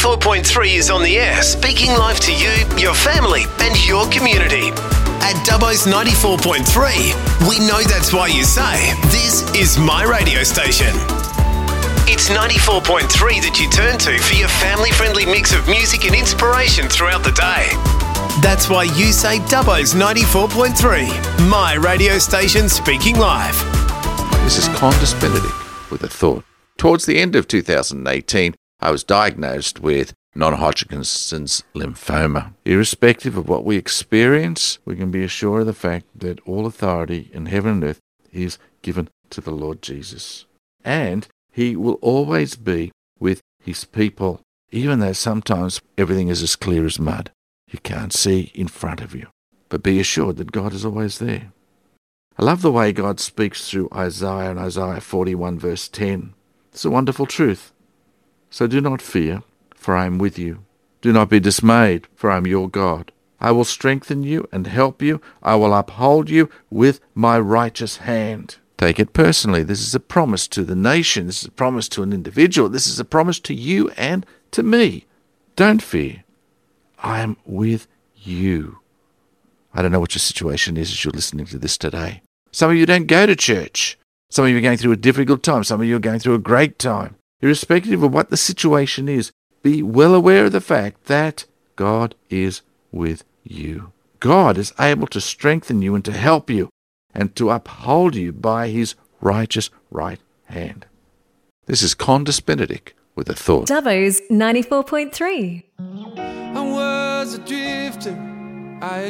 94.3 is on the air, speaking live to you, your family, and your community. At Dubbo's 94.3, we know that's why you say, this is my radio station. It's 94.3 that you turn to for your family-friendly mix of music and inspiration throughout the day. That's why you say Dubbo's 94.3, my radio station speaking live. This is Qantas Benedict with a thought. Towards the end of 2018, I was diagnosed with non-Hodgkin's lymphoma. Irrespective of what we experience, we can be assured of the fact that all authority in heaven and earth is given to the Lord Jesus. And He will always be with His people, even though sometimes everything is as clear as mud. You can't see in front of you. But be assured that God is always there. I love the way God speaks through Isaiah and Isaiah 41 verse 10. It's a wonderful truth. So do not fear, for I am with you. Do not be dismayed, for I am your God. I will strengthen you and help you. I will uphold you with my righteous hand. Take it personally. This is a promise to the nation. This is a promise to an individual. This is a promise to you and to me. Don't fear. I am with you. I don't know what your situation is as you're listening to this today. Some of you don't go to church. Some of you are going through a difficult time. Some of you are going through a great time. Irrespective of what the situation is, be well aware of the fact that God is with you. God is able to strengthen you and to help you and to uphold you by His righteous right hand. This is Qantas Benedict with a thought. Dubbo's 94.3. I was a drifter. I